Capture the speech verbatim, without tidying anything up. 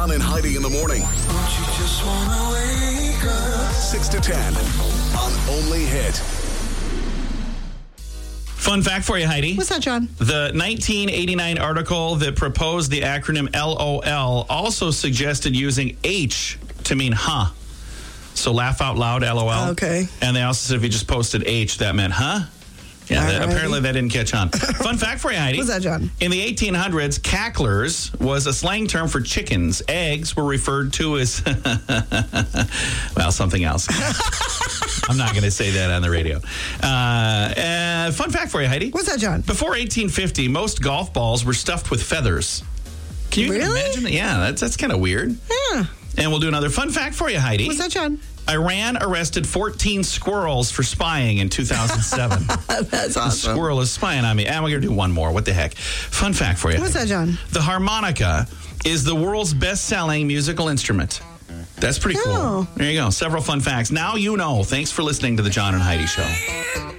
John and Heidi in the morning. Don't you just wanna wake up? six to ten on Only Hit. Fun fact for you, Heidi. What's that, John? The nineteen eighty-nine article that proposed the acronym L O L also suggested using H to mean huh. So laugh out loud, L O L. Okay. And they also said if you just posted H, that meant huh. Yeah, that, apparently that didn't catch on. Fun fact for you, Heidi. What's that, John? In the eighteen hundreds, cacklers was a slang term for chickens. Eggs were referred to as, well, something else. I'm not going to say that on the radio. Uh, uh, fun fact for you, Heidi. What's that, John? Before eighteen fifty, most golf balls were stuffed with feathers. Can you even Really? imagine that? Yeah, that's, that's kind of weird. Yeah. And we'll do another fun fact for you, Heidi. What's that, John? Iran arrested fourteen squirrels for spying in two thousand seven. That's A awesome. squirrel is spying on me. And we're going to do one more. What the heck? Fun fact for you. What's that, John? The harmonica is the world's best-selling musical instrument. That's pretty cool. Oh. There you go. Several fun facts. Now you know. Thanks for listening to the John and Heidi Show.